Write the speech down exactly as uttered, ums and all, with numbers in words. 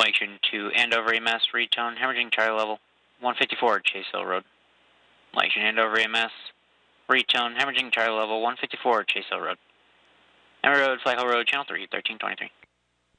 Action to Andover A M S, retone, hemorrhaging Charlie level one fifty-four, Chase Hill Road. Action Andover A M S, retone, hemorrhaging Charlie level one fifty-four, Chase Hill Road. Emery Road, Flag Hill Road, Channel three, thirteen twenty-three.